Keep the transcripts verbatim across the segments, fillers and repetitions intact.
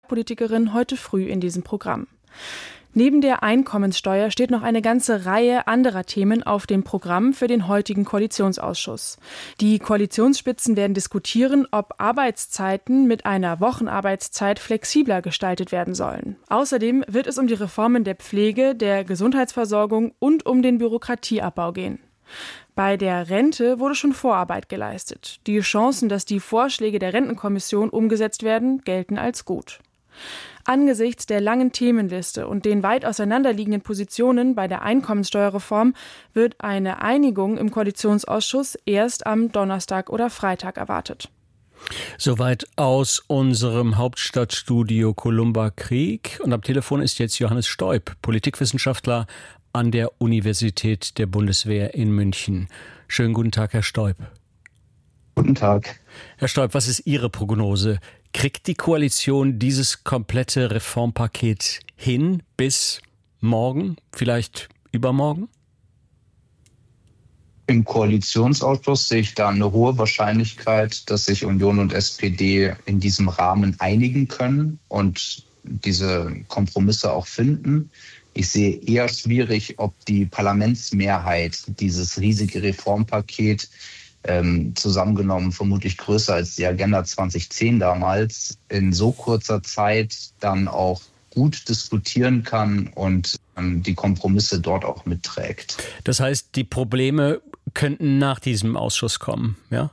Kommunalpolitikerin heute früh in diesem Programm. Neben der Einkommenssteuer steht noch eine ganze Reihe anderer Themen auf dem Programm für den heutigen Koalitionsausschuss. Die Koalitionsspitzen werden diskutieren, ob Arbeitszeiten mit einer Wochenarbeitszeit flexibler gestaltet werden sollen. Außerdem wird es um die Reformen der Pflege, der Gesundheitsversorgung und um den Bürokratieabbau gehen. Bei der Rente wurde schon Vorarbeit geleistet. Die Chancen, dass die Vorschläge der Rentenkommission umgesetzt werden, gelten als gut. Angesichts der langen Themenliste und den weit auseinanderliegenden Positionen bei der Einkommenssteuerreform wird eine Einigung im Koalitionsausschuss erst am Donnerstag oder Freitag erwartet. Soweit aus unserem Hauptstadtstudio Columba Creek. Und am Telefon ist jetzt Johannes Stoib, Politikwissenschaftler an der Universität der Bundeswehr in München. Schönen guten Tag, Herr Stoib. Guten Tag. Herr Stoib, was ist Ihre Prognose? Kriegt die Koalition dieses komplette Reformpaket hin bis morgen, vielleicht übermorgen? Im Koalitionsausschuss sehe ich da eine hohe Wahrscheinlichkeit, dass sich Union und S P D in diesem Rahmen einigen können und diese Kompromisse auch finden. Ich sehe eher schwierig, ob die Parlamentsmehrheit dieses riesige Reformpaket Ähm, zusammengenommen vermutlich größer als die Agenda zwanzig zehn damals, in so kurzer Zeit dann auch gut diskutieren kann und ähm, die Kompromisse dort auch mitträgt. Das heißt, die Probleme könnten nach diesem Ausschuss kommen, ja?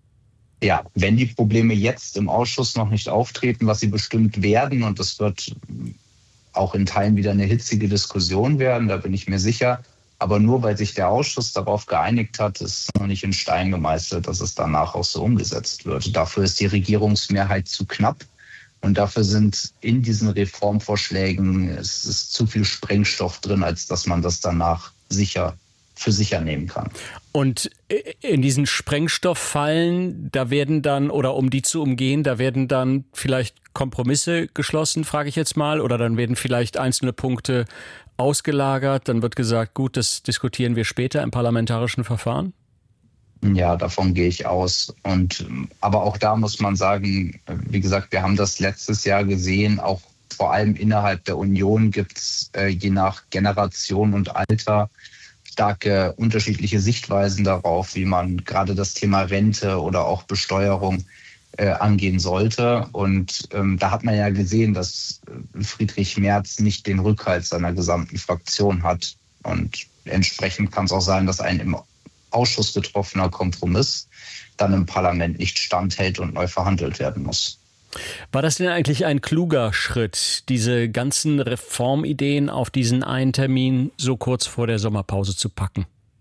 Ja, wenn die Probleme jetzt im Ausschuss noch nicht auftreten, was sie bestimmt werden, und das wird auch in Teilen wieder eine hitzige Diskussion werden, da bin ich mir sicher. Aber nur weil sich der Ausschuss darauf geeinigt hat, ist noch nicht in Stein gemeißelt, dass es danach auch so umgesetzt wird. Dafür ist die Regierungsmehrheit zu knapp und dafür sind in diesen Reformvorschlägen, es ist zu viel Sprengstoff drin, als dass man das danach sicher für sicher nehmen kann. Und in diesen Sprengstofffallen, da werden dann, oder um die zu umgehen, da werden dann vielleicht Kompromisse geschlossen, frage ich jetzt mal, oder dann werden vielleicht einzelne Punkte ausgelagert, dann wird gesagt, gut, das diskutieren wir später im parlamentarischen Verfahren? Ja, davon gehe ich aus. Und aber auch da muss man sagen, wie gesagt, wir haben das letztes Jahr gesehen, auch vor allem innerhalb der Union gibt es äh, je nach Generation und Alter starke unterschiedliche Sichtweisen darauf, wie man gerade das Thema Rente oder auch Besteuerung äh, angehen sollte. Und ähm, da hat man ja gesehen, dass Friedrich Merz nicht den Rückhalt seiner gesamten Fraktion hat. Und entsprechend kann es auch sein, dass ein im Ausschuss getroffener Kompromiss dann im Parlament nicht standhält und neu verhandelt werden muss. War das denn eigentlich ein kluger Schritt, diese ganzen Reformideen auf diesen einen Termin so kurz vor der Sommerpause zu packen?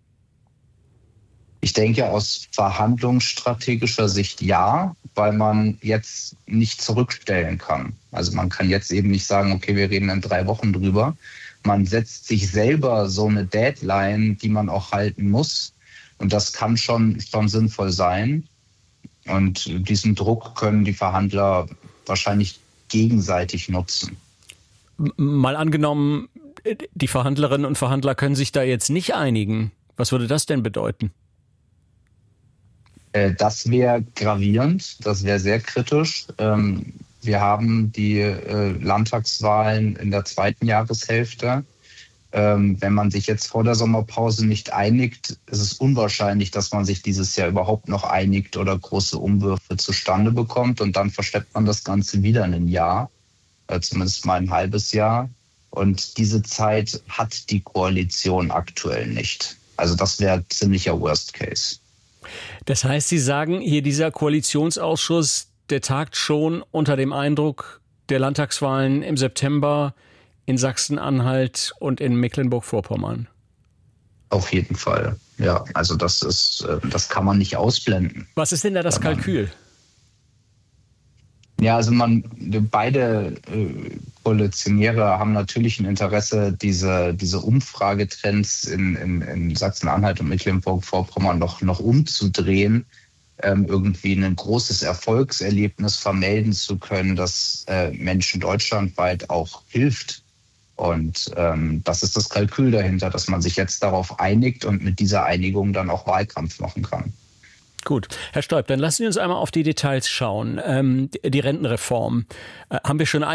Ich denke, aus verhandlungsstrategischer Sicht ja, weil man jetzt nicht zurückstellen kann. Also man kann jetzt eben nicht sagen, okay, wir reden in drei Wochen drüber. Man setzt sich selber so eine Deadline, die man auch halten muss. Und das kann schon, schon sinnvoll sein. Und diesen Druck können die Verhandler wahrscheinlich gegenseitig nutzen. Mal angenommen, die Verhandlerinnen und Verhandler können sich da jetzt nicht einigen. Was würde das denn bedeuten? Das wäre gravierend, das wäre sehr kritisch. Wir haben die Landtagswahlen in der zweiten Jahreshälfte. Wenn man sich jetzt vor der Sommerpause nicht einigt, ist es unwahrscheinlich, dass man sich dieses Jahr überhaupt noch einigt oder große Umwürfe zustande bekommt. Und dann verschleppt man das Ganze wieder in ein Jahr, zumindest mal ein halbes Jahr. Und diese Zeit hat die Koalition aktuell nicht. Also das wäre ziemlicher Worst Case. Das heißt, Sie sagen, hier dieser Koalitionsausschuss, der tagt schon unter dem Eindruck der Landtagswahlen im September in Sachsen-Anhalt und in Mecklenburg-Vorpommern. Auf jeden Fall, ja. Also das ist, das kann man nicht ausblenden. Was ist denn da das Kalkül? Ja, also man, beide äh, Koalitionäre haben natürlich ein Interesse, diese, diese Umfragetrends in, in, in Sachsen-Anhalt und Mecklenburg-Vorpommern noch, noch umzudrehen, ähm, irgendwie ein großes Erfolgserlebnis vermelden zu können, das äh, Menschen deutschlandweit auch hilft. Und ähm, das ist das Kalkül dahinter, dass man sich jetzt darauf einigt und mit dieser Einigung dann auch Wahlkampf machen kann. Gut. Herr Stoib, dann lassen Sie uns einmal auf die Details schauen. Ähm, die Rentenreform. Äh, haben wir schon